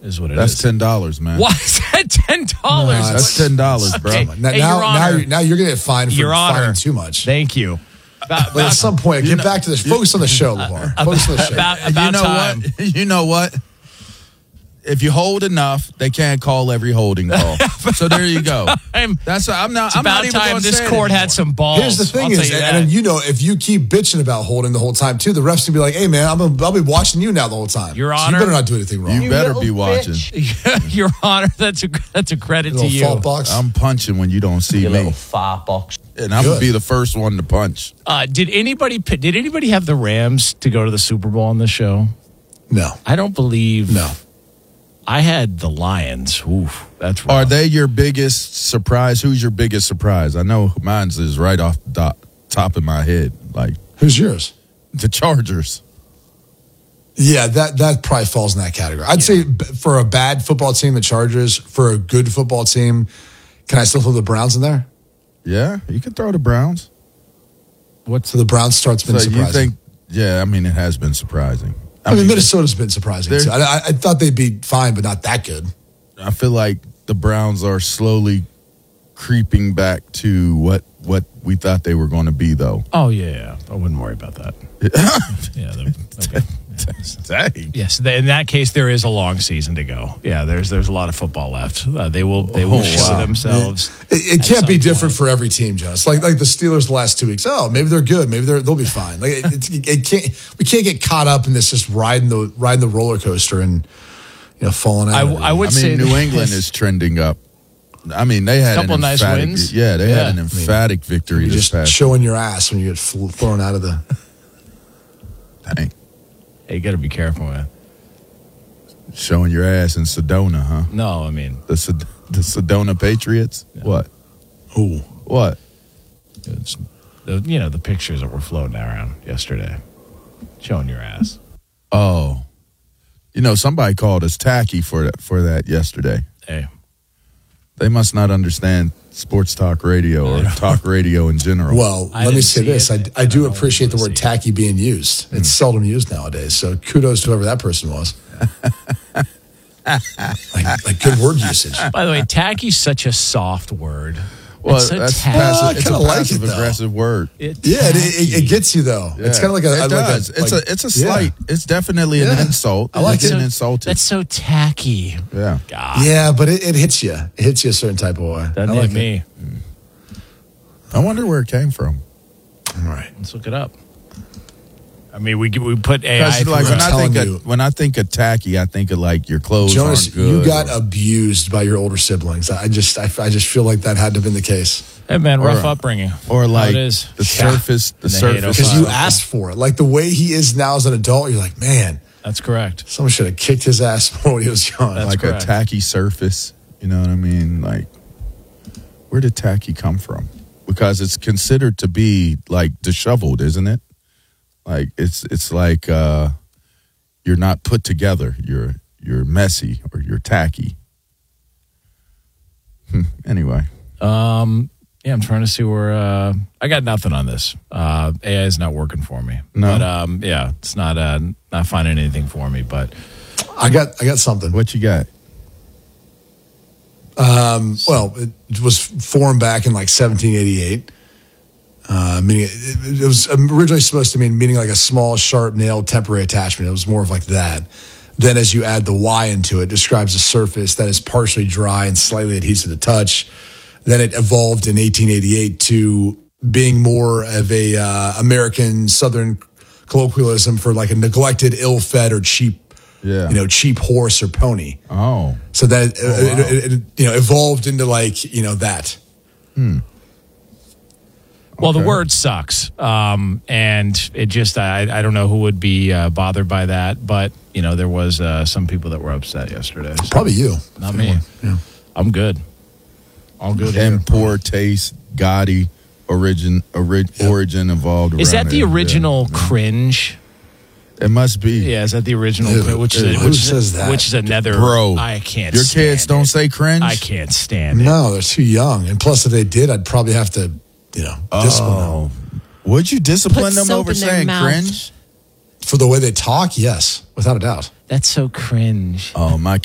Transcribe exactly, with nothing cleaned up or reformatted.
is what it That's is. ten dollars, man. Why is that ten dollars? No, that's ten dollars, bro. Okay. Now, Hey, now, Your now, Honor. you're, now you're going to get fined for Your Honor. fining too much. Thank you. About, Like, at some point, get back to this. Focus on the show, LeVar. Focus on the show. about, about you know time. what? You know what? If you hold enough, they can't call every holding call. So there you go. I'm, That's I'm not. it's I'm about not even time gonna this say it court had anymore. some balls. Here's the thing I'll is, tell you and, that. and you know, if you keep bitching about holding the whole time too, the refs will be like, "Hey, man, I'm gonna, I'll be watching you now the whole time. Your So Honor. you better not do anything wrong." You better be watching. Your Honor, that's a that's a credit to Little you. fault box. I'm punching when you don't see Your me, little fire box. and I'm Good. gonna be the first one to punch. Uh, did anybody did anybody have the Rams to go to the Super Bowl on this show? No, I don't believe. no. I had the Lions. Oof, that's rough. Are they your biggest surprise? Who's your biggest surprise? I know mine's is right off the top, top of my head, like Who's yours? the Chargers. Yeah, that that probably falls in that category. I'd say b- for a bad football team, the Chargers. For a good football team, can I still throw the Browns in there? Yeah, you can throw the Browns. So the Browns start's been So you surprising. think? Yeah, I mean it has been surprising. I mean, Minnesota's been surprising they're- too. I, I, I thought they'd be fine, but not that good. I feel like the Browns are slowly creeping back to what what we thought they were going to be, though. Oh yeah, I wouldn't worry about that. Yeah, they're- okay. Dang. Yes, th- in that case, there is a long season to go. Yeah, there's there's a lot of football left. Uh, they will they will Oh, show wow. themselves. It, it at can't be some different point. for every team, Jonas. Like like the Steelers the last two weeks. Oh, maybe they're good. Maybe they're they'll be fine. Like it, it, it can't. We can't get caught up in this just riding the riding the roller coaster and you know falling out. I, of w- I everything. would I say mean, New that- England is trending up. I mean, they had Couple an nice emphatic, wins. Yeah, they Yeah. had an emphatic victory You're this just past. showing your ass when you get fl- thrown out of the. Dang. Hey, you got to be careful, man. Showing your ass in Sedona, huh? No, I mean, The Sed- the Sedona Patriots. What? Ooh. What? it's the you know the pictures that were floating around yesterday, showing your ass. Oh, you know, somebody called us tacky for that for that yesterday. Hey, They must not understand sports talk radio or talk radio in general. Well, I let me didn't say see this: it. I, I I do don't know appreciate the if you word see it. tacky being used. It's seldom used nowadays. So kudos to whoever that person was. like, like good word usage. by the way, tacky's such a soft word. well, it's so that's tacky. Well, I passive. It's a kinda like it, passive though. aggressive word. It- Yeah, it, it, it tacky. gets you though. It's Yeah. kind of like a. It like does. A, it's like- a it's a yeah. slight. It's definitely an Yeah. insult. I like It's it. getting So- insulted. That's so tacky. yeah. God, Yeah, but it, it hits you. It hits you a certain type of way. doesn't I like hit me. I wonder where it came from. It. All right. Let's look it up. I mean, we we put A I. Because like through when it. I telling think you. of, when I think of tacky, I think of like your clothes Jonas, aren't good. you got or- abused by your older siblings. I just, I, I just feel like that had to have been the case Hey man, rough or- upbringing. or How like it is. the Yeah. surface, the And they hate surface. because Wow. you asked for it. Like the way he is now as an adult, you're like, man, That's correct. someone should have kicked his ass more when he was young. That's like correct. a tacky surface. You know what I mean? Like, where did tacky come from? Because it's considered to be like disheveled, isn't it? Like it's it's like uh, you're not put together. You're you're messy or you're tacky. Hmm, anyway, Um, yeah, I'm trying to see where. Uh, I got nothing on this. Uh, A I is not working for me. No? but um, yeah, it's not uh, not finding anything for me. But I got, I got something. what you got? Well, it was formed back in like seventeen eighty-eight. Uh, meaning it, it was originally supposed to mean meaning like a small, sharp nailed temporary attachment. It was more of like that. Then, as you add the Y into it, it describes a surface that is partially dry and slightly adhesive to touch. Then it evolved in eighteen eighty-eight to being more of a uh, American Southern colloquialism for like a neglected, ill-fed, or cheap, Yeah. you know, cheap horse or pony. Oh, So that uh, wow. it, it, it, you know evolved into like you know that. well, the Okay. word sucks, um, and it just I I don't know who would be uh, bothered by that, but you know there was uh, some people that were upset yesterday. So Probably you. not me. Yeah. I'm good. All good. here. and poor taste, gaudy, origin, ori- origin involved. Is around that the it. original Yeah. cringe? It must be. Yeah, is that the original? Ew, which is ew, a, who which is a- says that? Which is another Bro, I can't. Your stand kids don't it. say cringe. I can't stand it. No, they're too young. And plus, if they did, I'd probably have to, you know, discipline them. Oh, would you discipline Put them soap over in their saying mouth. cringe? For the way they talk, yes, without a doubt. That's so cringe. Oh, my